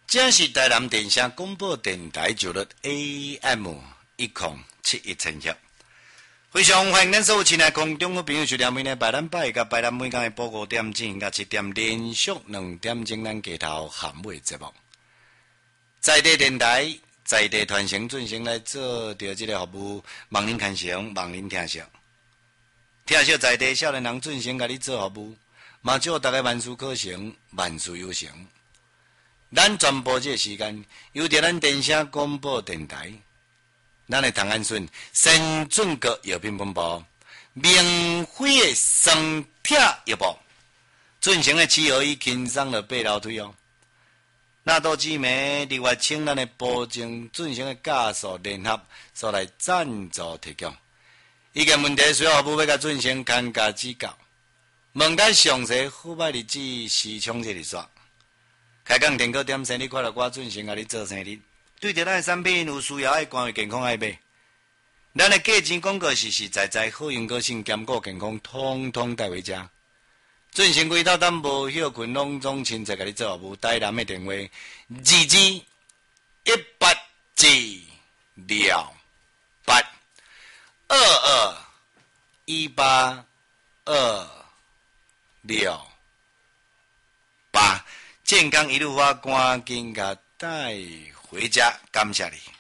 这是台南电声广播电台九六 AM1071千赫。非常欢迎咱所有亲爱空中的朋友收听每日拜咱拜甲拜咱每天的报5点钟甲7点连续2点钟咱街头喊尾节目。在地电台、在地传承准成来做着这个服务，望您看成，望您听惜。听惜在地少年人准成甲你做服务，嘛祝大家万事可成，万事有成。咱全部这个时间，由着咱电声广播电台，咱的唐安顺先准国药品本部，免费的双铁药部，准成的7合1轻松的8楼腿哦。那都姊妹另外请咱的保证准成的加速联合所来赞助提供。意见问题需要服务要甲准成看家指教，问咱详细付卖日子、时充这日线。开讲电告点生日快乐歌准成甲你做生日，对着咱的产品有需要爱关于健康爱买，咱的价钱广告实实在在好用个性兼顾健康，通通带回家。准成规套担无休困，拢总亲切甲你做服务。台南的电话2218，2218，健康一路发，赶紧甲带回家，感谢你。